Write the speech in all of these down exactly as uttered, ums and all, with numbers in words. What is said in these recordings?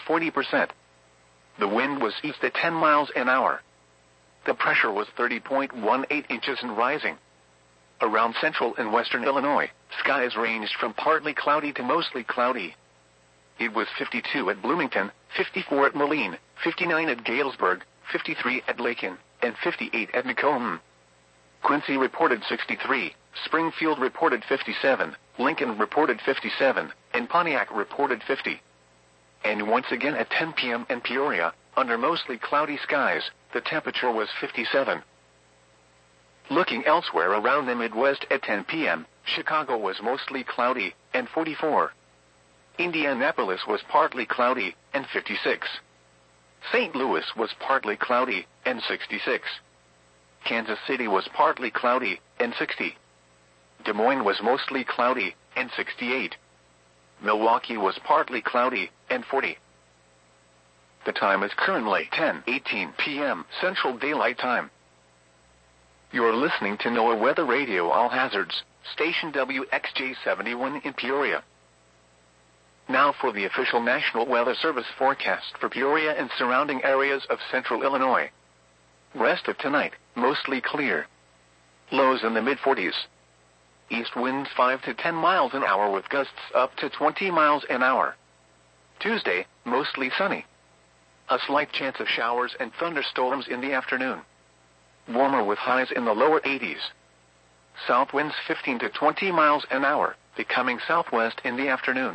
forty percent. The wind was east at ten miles an hour. The pressure was thirty point one eight inches and rising. Around central and western Illinois, skies ranged from partly cloudy to mostly cloudy. It was fifty-two at Bloomington, fifty-four at Moline, fifty-nine at Galesburg, fifty-three at Lakin, and fifty-eight at Macomb. Quincy reported sixty-three, Springfield reported fifty-seven, Lincoln reported fifty-seven, and Pontiac reported fifty. And once again at ten p.m. in Peoria, under mostly cloudy skies, the temperature was fifty-seven. Looking elsewhere around the Midwest at ten p.m., Chicago was mostly cloudy, and forty-four. Indianapolis was partly cloudy, and fifty-six. Saint Louis was partly cloudy, and sixty-six. Kansas City was partly cloudy, and sixty. Des Moines was mostly cloudy, and sixty-eight. Milwaukee was partly cloudy, and forty. The time is currently ten eighteen p.m. Central Daylight Time. You're listening to NOAA Weather Radio All Hazards, station W X J seventy-one in Peoria. Now for the official National Weather Service forecast for Peoria and surrounding areas of central Illinois. Rest of tonight, mostly clear. Lows in the mid forties. East winds five to ten miles an hour with gusts up to twenty miles an hour. Tuesday, mostly sunny. A slight chance of showers and thunderstorms in the afternoon. Warmer with highs in the lower eighties. South winds fifteen to twenty miles an hour, becoming southwest in the afternoon.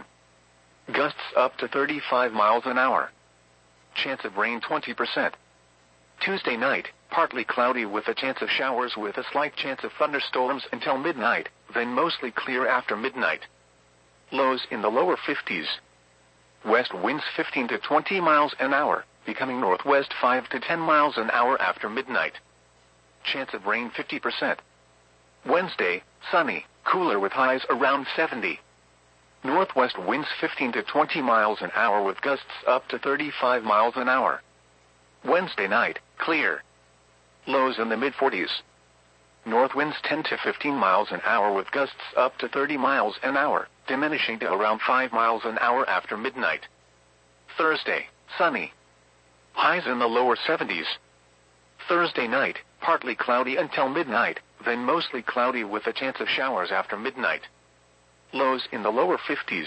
Gusts up to thirty-five miles an hour. Chance of rain twenty percent. Tuesday night, partly cloudy with a chance of showers with a slight chance of thunderstorms until midnight, then mostly clear after midnight. Lows in the lower fifties. West winds fifteen to twenty miles an hour, becoming northwest five to ten miles an hour after midnight. Chance of rain fifty percent. Wednesday, sunny, cooler with highs around seventy. Northwest winds fifteen to twenty miles an hour with gusts up to thirty-five miles an hour. Wednesday night, clear. Lows in the mid forties. North winds ten to fifteen miles an hour with gusts up to thirty miles an hour, diminishing to around five miles an hour after midnight. Thursday, sunny. Highs in the lower seventies. Thursday night, partly cloudy until midnight, then mostly cloudy with a chance of showers after midnight. Lows in the lower fifties.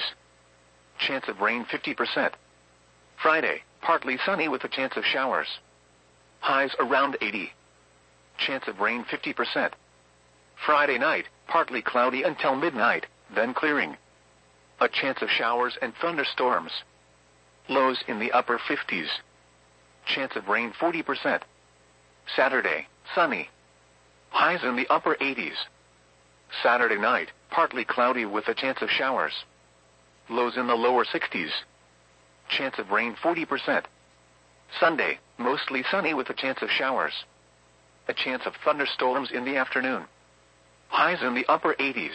Chance of rain fifty percent. Friday, partly sunny with a chance of showers. Highs around eighty. Chance of rain fifty percent. Friday night, partly cloudy until midnight, then clearing. A chance of showers and thunderstorms. Lows in the upper fifties. Chance of rain forty percent. Saturday, sunny. Highs in the upper eighties. Saturday night, partly cloudy with a chance of showers. Lows in the lower sixties. Chance of rain forty percent. Sunday, mostly sunny with a chance of showers. A chance of thunderstorms in the afternoon. Highs in the upper eighties.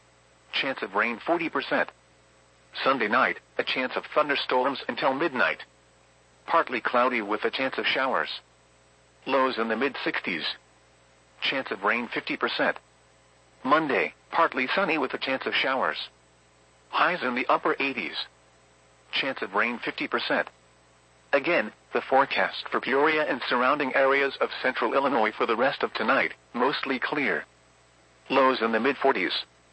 Chance of rain forty percent. Sunday night, a chance of thunderstorms until midnight. Partly cloudy with a chance of showers. Lows in the mid sixties. Chance of rain fifty percent. Monday, partly sunny with a chance of showers. Highs in the upper eighties. Chance of rain fifty percent. Again, the forecast for Peoria and surrounding areas of central Illinois for the rest of tonight, mostly clear. Lows in the mid forties.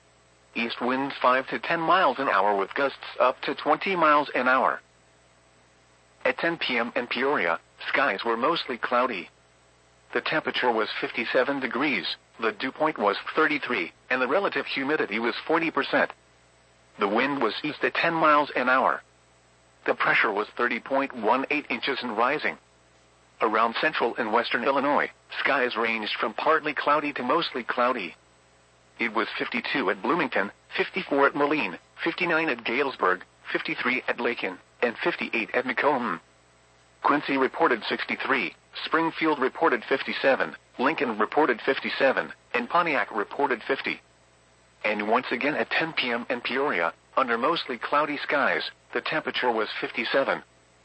East winds five to ten miles an hour with gusts up to twenty miles an hour. At ten p.m. in Peoria, skies were mostly cloudy. The temperature was fifty-seven degrees, the dew point was thirty-three, and the relative humidity was forty percent. The wind was east at ten miles an hour. The pressure was thirty point one eight inches and rising. Around central and western Illinois, skies ranged from partly cloudy to mostly cloudy. It was fifty-two at Bloomington, fifty-four at Moline, fifty-nine at Galesburg, fifty-three at Lakin, and fifty-eight at Macomb. Quincy reported sixty-three, Springfield reported fifty-seven, Lincoln reported fifty-seven, and Pontiac reported fifty. And once again at ten p.m. in Peoria, under mostly cloudy skies, the temperature was fifty-seven.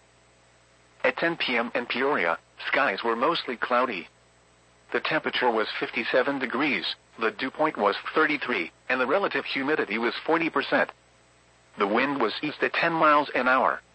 At ten p.m. in Peoria, skies were mostly cloudy. The temperature was fifty-seven degrees, the dew point was thirty-three, and the relative humidity was forty percent. The wind was east at ten miles an hour.